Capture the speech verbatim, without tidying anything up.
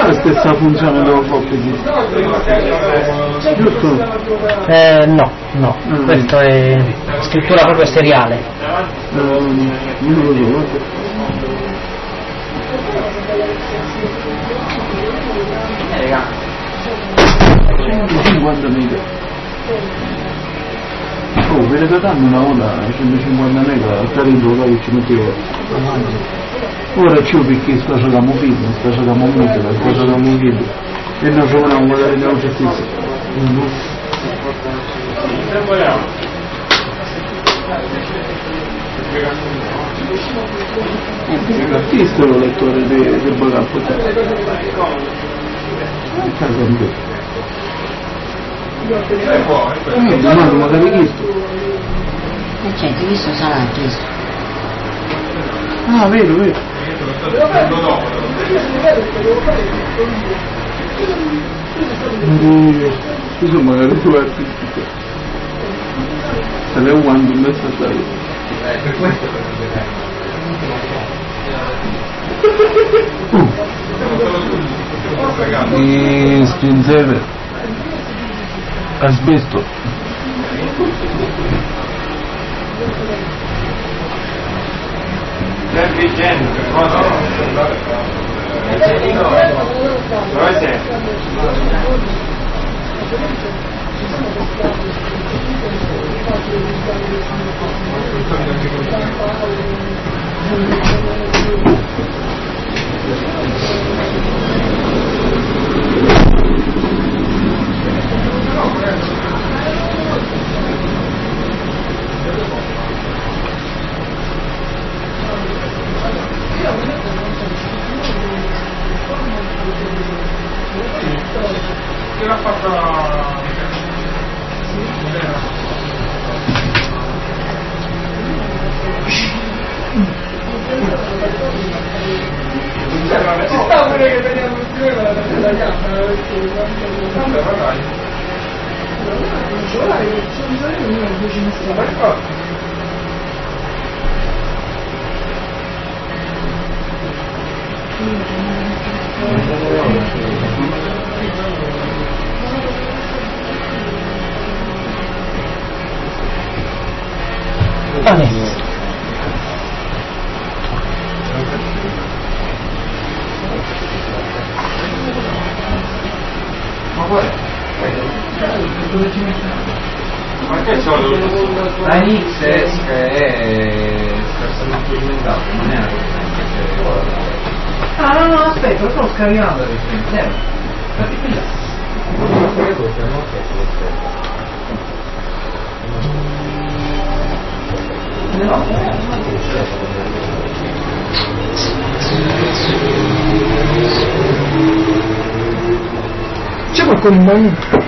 fa la stessa funzione dello floppy? Giusto? Eh, no, no, mm. Questo è scrittura proprio seriale. Um, non lo so. centocinquanta mega. Oh, ve ne datando una volta centocinquanta mega al carino che ci mettevo. Ora ci ho perché sto giocando film, sto giocando musica, sto giocando video e non giocano magari nella giustizia. Questo è il lettore del backup. Casa mia. Domani magari chiesto. E certo, questo sarà chiesto. Ah, vero, vero. Scusa, magari tu hai artistico. Se ne è un quando in mezzo a stare. Per questo e spinzere asbesto. Che l'ha fatta ci sta pure che vediamo il la terza pianta vabbè ma dai non ce l'hai sono giorni uno e dieci mesi ma infatti Vale. ma poi ma che c'ho la Nix è scarsamente documentato non è una cosa ah no no aspetta lo sto scaricando zero c'è qualcuno in bagno?